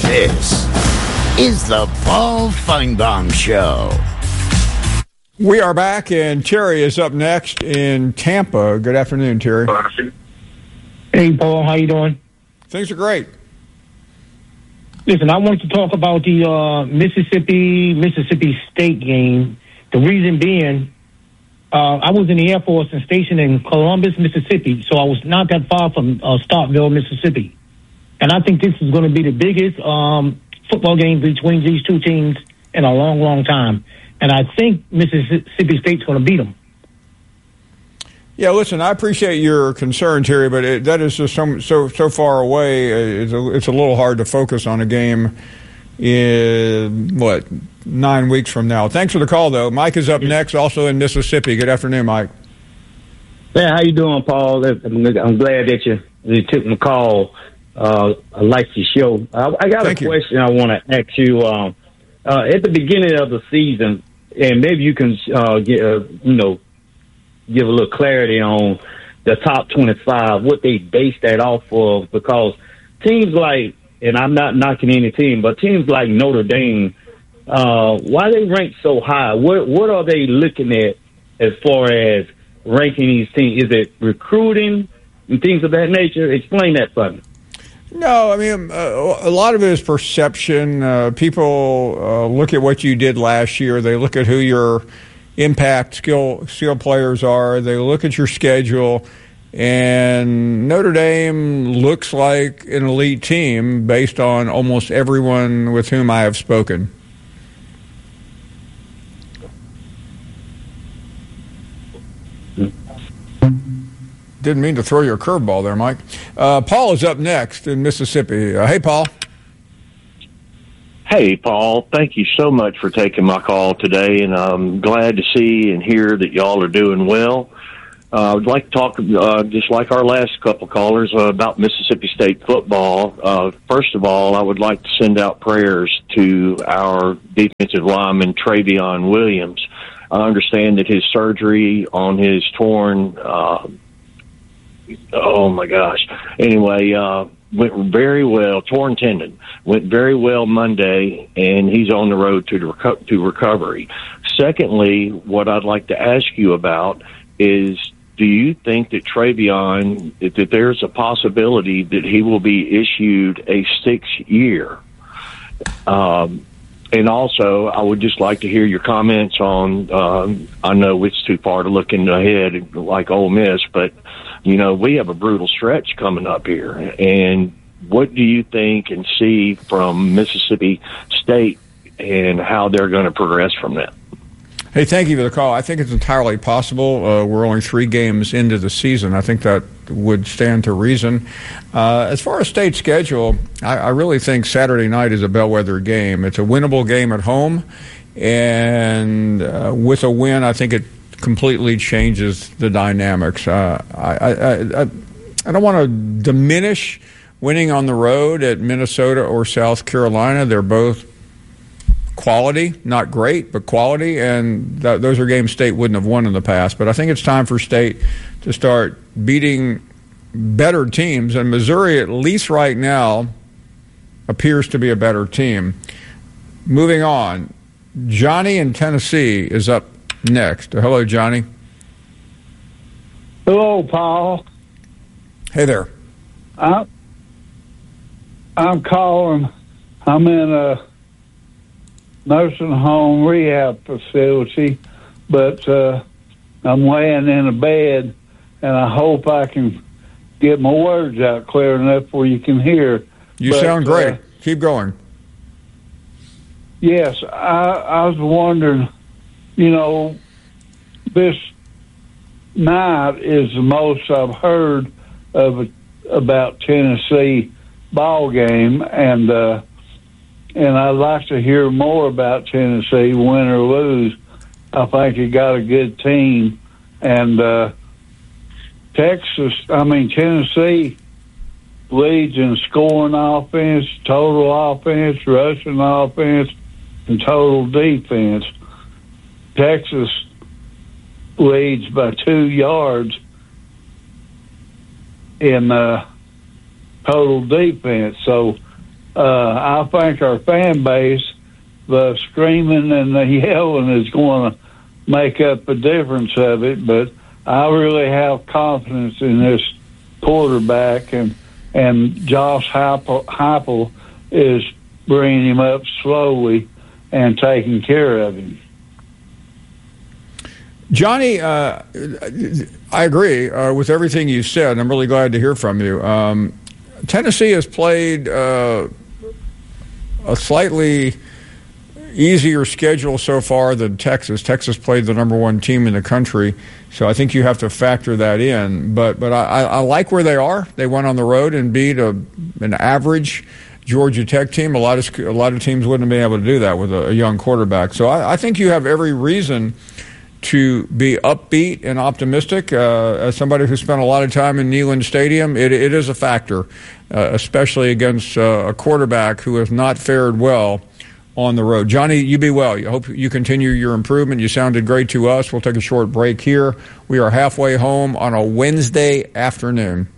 This is the Paul Feinbaum Show. We are back, and Terry is up next in Tampa. Good afternoon, Terry. Hey, Paul. How you doing? Things are great. Listen, I wanted to talk about the Mississippi State game. The reason being, I was in the Air Force and stationed in Columbus, Mississippi, so I was not that far from Starkville, Mississippi. And I think this is going to be the biggest football game between these two teams in a long, long time. And I think Mississippi State's going to beat them. Yeah, listen, I appreciate your concern, Terry, but that is just so far away. It's a little hard to focus on a game in, 9 weeks from now. Thanks for the call, though. Mike is up next, also in Mississippi. Good afternoon, Mike. Yeah, how you doing, Paul? I'm glad that you took my call. I like your show. I got a question I want to ask you. At the beginning of the season, and maybe you can give a little clarity on the top 25, what they base that off of, because teams like, and I'm not knocking any team, but teams like Notre Dame, why they rank so high? What are they looking at as far as ranking these teams? Is it recruiting and things of that nature? Explain that for me. No, I mean, a lot of it is perception. People look at what you did last year. They look at who your impact skill players are. They look at your schedule, and Notre Dame looks like an elite team based on almost everyone with whom I have spoken. Didn't mean to throw you a curveball there, Mike. Paul is up next in Mississippi. Hey, Paul. Hey, Paul. Thank you so much for taking my call today, and I'm glad to see and hear that y'all are doing well. I would like to talk, just like our last couple callers, about Mississippi State football. First of all, I would like to send out prayers to our defensive lineman, Travion Williams. I understand that his surgery on his torn went very well. Torn tendon went very well Monday, and he's on the road to recovery. Secondly, what I'd like to ask you about is, do you think that Travion, that there's a possibility that he will be issued a 6-year? And also, I would just like to hear your comments on, I know it's too far to look ahead like Ole Miss, but we have a brutal stretch coming up here. And what do you think and see from Mississippi State and how they're going to progress from that? Hey, thank you for the call. I think it's entirely possible. We're only 3 games into the season. I think that would stand to reason. As far as state schedule, I really think Saturday night is a bellwether game. It's a winnable game at home, and with a win, I think it completely changes the dynamics. I don't want to diminish winning on the road at Minnesota or South Carolina. They're both quality, not great, but quality, and those are games State wouldn't have won in the past. But I think it's time for State to start beating better teams, and Missouri, at least right now, appears to be a better team. Moving on, Johnny in Tennessee is up next. Hello, Johnny. Hello, Paul. Hey there. I'm calling. I'm in a nursing home rehab facility, but I'm laying in a bed, and I hope I can get my words out clear enough where you can hear. You sound great. Keep going. Yes, I was wondering, this night is the most I've heard of about Tennessee ball game, and I'd like to hear more about Tennessee, win or lose. I think you got a good team, and Tennessee leads in scoring offense, total offense, rushing offense, and total defense. Texas leads by 2 yards in total defense. So I think our fan base, the screaming and the yelling is going to make up a difference of it, but I really have confidence in this quarterback, and Josh Heupel is bringing him up slowly and taking care of him. Johnny, I agree with everything you said. I'm really glad to hear from you. Tennessee has played a slightly easier schedule so far than Texas. Texas played the number one team in the country, so I think you have to factor that in. But I like where they are. They went on the road and beat an average Georgia Tech team. A lot of teams wouldn't have been able to do that with a young quarterback. So I think you have every reason to be upbeat and optimistic. As somebody who spent a lot of time in Neyland Stadium, it is a factor, especially against a quarterback who has not fared well on the road. Johnny, you be well. I hope you continue your improvement. You sounded great to us. We'll take a short break here. We are halfway home on a Wednesday afternoon.